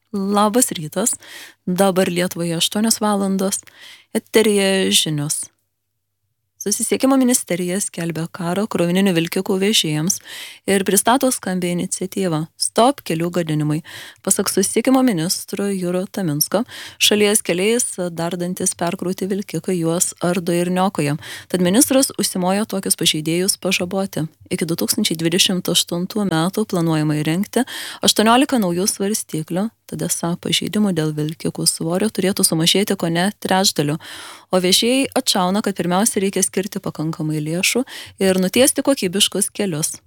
Labas rytas, dabar Lietuvoje 8 valandos, eteryje žinios. Susisiekimo ministerija skelbia karą krovininių vilkikų vežėjams ir pristato skambią iniciatyvą Stop kelių gadinimai. Pasak susisiekimo ministro Juro Taminsko, šalies keliais dardantis perkrauti vilkikai juos ardo ir niokoja. Tad ministras užsimojo tokius pažeidėjus pažaboti. Iki 2028 metų planuojama įrengti 18 naujų svarstyklių, tad esą pažeidimų dėl vilkikų svorio turėtų sumažėti kone trečdaliu. O vežėjai atšauna, kad pirmiausia reikia skirti pakankamai lėšų ir nutiesti kokybiškus kelius.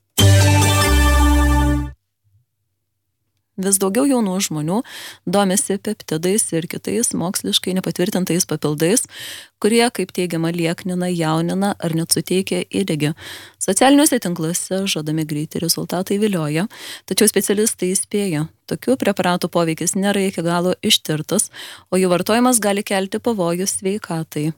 Vis daugiau jaunų žmonių domisi peptidais ir kitais moksliškai nepatvirtintais papildais, kurie, kaip teigiama, lieknina, jaunina ar net suteikia įdegį. Socialiniuose tinkluose žadami greiti rezultatai vilioja, tačiau specialistai įspėja, tokių preparatų poveikis nėra iki galo ištirtas, o jų vartojimas gali kelti pavojų sveikatai.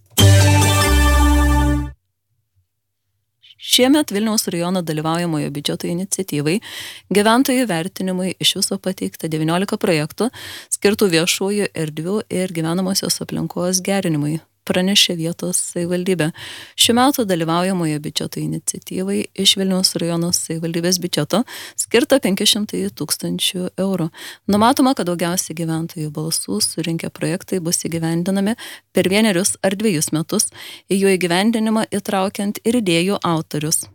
Šiemet Vilniaus rajono dalyvaujamojo biudžeto iniciatyvai gyventojų vertinimui iš viso pateikta 19 projektų skirtų viešųjų erdvių ir gyvenamosios aplinkos gerinimui, pranešė vietos savivaldybė. Šiuo metu dalyvaujamojo biudžeto iniciatyvai iš Vilniaus rajono savivaldybės biudžeto skirta 500 000 eurų. Numatoma, kad daugiausiai gyventojų balsų surinkę projektai bus įgyvendinami per 1 ar 2 metus, į jų įgyvendinimą įtraukiant ir idėjų autorius.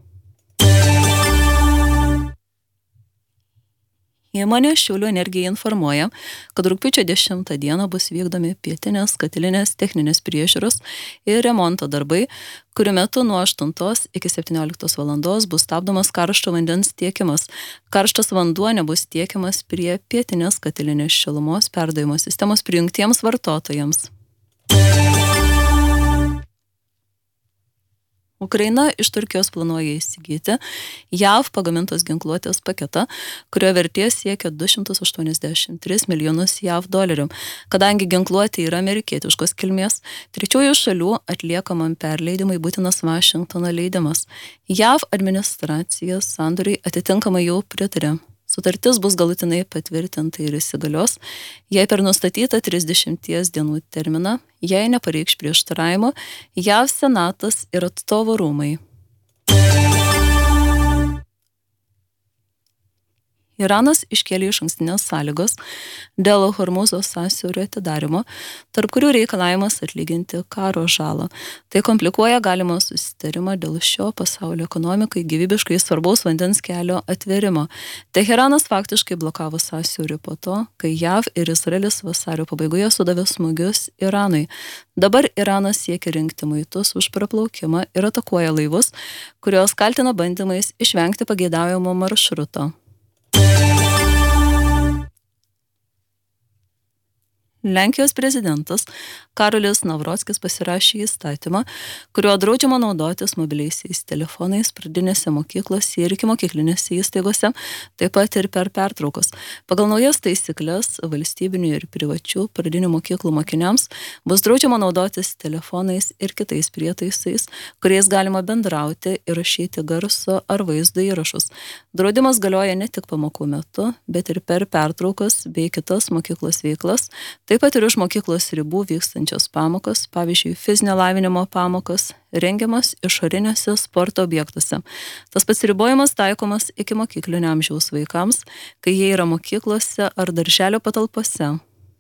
Įmonė Šiaulių energija informuoja, kad rugpjūčio 10 dieną bus vykdomi pietinės katilinės techninės priežiūros ir remonto darbai, kurių metu nuo 8 iki 17 valandos bus stabdomas karšto vandens tiekimas. Karštas vanduo nebus tiekiamas prie pietinės katilinės šilumos perdavimo sistemos prijungtiems vartotojams. Ukraina iš Turkijos planuoja įsigyti JAV pagamintos ginkluotės paketą, kurio vertė siekia 283 milijonus JAV dolerių. Kadangi ginkluotė yra amerikietiškos kilmės, trečiųjų šalių atliekamam perleidimui būtinas Vašingtono leidimas. JAV administracija sandoriai atitinkamai jau pritarė. Sutartis bus galutinai patvirtinta ir įsigalios, jei per nustatytą 30 dienų terminą, jei nepareikš prieštaravimo, JAV Senatas ir Atstovų rūmai. Iranas iškėlė išankstinės sąlygos dėl Hormūzo sąsiaurio atidarymo, tarp kurių reikalavimas atlyginti karo žalą. Tai komplikuoja galimą susitarimą dėl šio pasaulio ekonomikai gyvybiškai svarbaus vandens kelio atvėrimo. Teheranas faktiškai blokavo sąsiaurį po to, kai JAV ir Izraelis vasario pabaigoje sudavė smūgius Iranui. Dabar Iranas siekia rinkti muitus už praplaukimą ir atakuoja laivus, kurios kaltina bandymais išvengti pageidaujamo maršruto. Lenkijos prezidentas Karolis Navrockis pasirašė įstatymą, kuriuo draudžiama naudotis mobiliaisiais telefonais pradinėse mokyklose ir ikimokyklinėse įstaigose, taip pat ir per pertraukas. Pagal naujas taisyklės valstybinių ir privačių pradinių mokyklų mokiniams bus draudžiama naudotis telefonais ir kitais prietaisais, kuriais galima bendrauti ir rašyti garso ar vaizdo įrašus. Draudimas galioja ne tik pamokų metu, bet ir per pertraukas bei kitas mokyklos veiklas, taip pat ir už mokyklos ribų vykstančios pamokas, pavyzdžiui, fizinio lavinimo pamokas, rengiamas išoriniuose sporto objektuose. Tas pats ribojimas taikomas ikimokyklinio amžiaus vaikams, kai jie yra mokyklose ar darželio patalpose.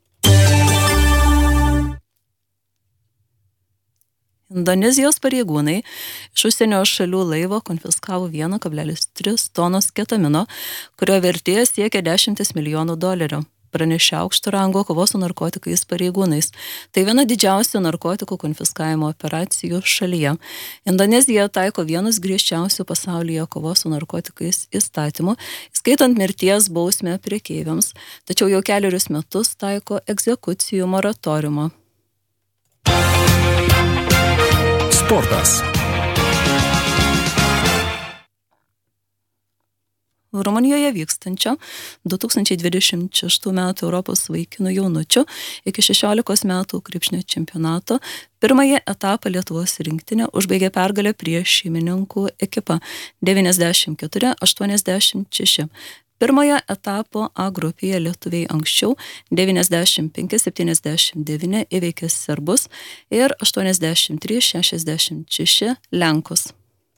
Indonezijos pareigūnai iš užsienio šalių laivo konfiskavo 1,3 tonos ketamino, kurio vertė siekia 10 milijonų dolerių. Pranešė aukšto rango kovos su narkotikais pareigūnais. Tai viena didžiausių narkotikų konfiskavimo operacijų šalyje. Indonezija taiko vienus griežčiausių pasaulyje kovos su narkotikais įstatymų, įskaitant mirties bausmę prekeiviams, tačiau jau 4 metus taiko egzekucijų moratoriumą. Sportas. Rumunijoje vykstančio 2026 metų Europos vaikinų jaunučių iki 16 metų krepšinio čempionato pirmąjį etapą Lietuvos rinktinė užbaigė pergalę prieš šeimininkų ekipą 94-86. Pirmojo etapo A grupėje lietuviai anksčiau 95-79 įveikė serbus ir 83-66 lenkus.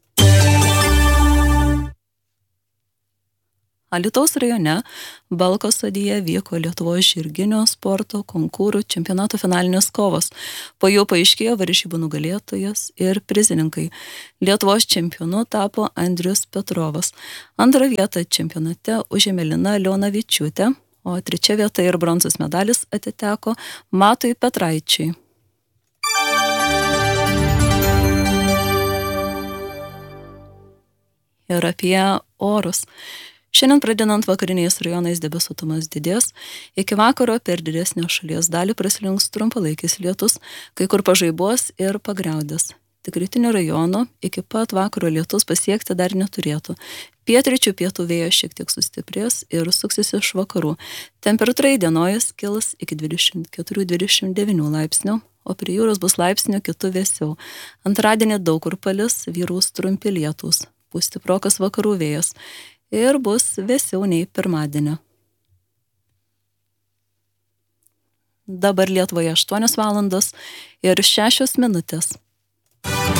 Alytaus rajone Balkos sodyje vyko Lietuvos žirginio sporto konkūrų čempionato finalinės kovos. Po jų paaiškėjo varžybų nugalėtojas ir prizininkai. Lietuvos čempionu tapo Andrius Petrovas. Antrą vietą čempionate užėmė Lina Leonavičiūtė, o trečia vieta ir bronzos medalis atiteko Matui Petraičiui. Ir apie orus. Šiandien pradedant vakariniais rajonais debesuotumas didės, iki vakaro per didesnę šalies dalį praslinks trumpalaikis lietus, kai kur pažaibuos ir pagriaudės. Tik rytinių rajonų iki pat vakaro lietus pasiekti dar neturėtų. Pietryčių pietų vėjas šiek tiek sustiprės ir suksis iš vakarų. Temperatūra įdienojus kils iki 24-29 laipsnių, o prie jūros bus laipsnių kitų vėsiau. Antradienį daug kur palis, vyraus trumpi lietūs, pūs stiprokas vakarų vėjas. Ir bus vėsiau nei pirmadienį. Dabar Lietuvoje 8 valandos ir 6 minutės.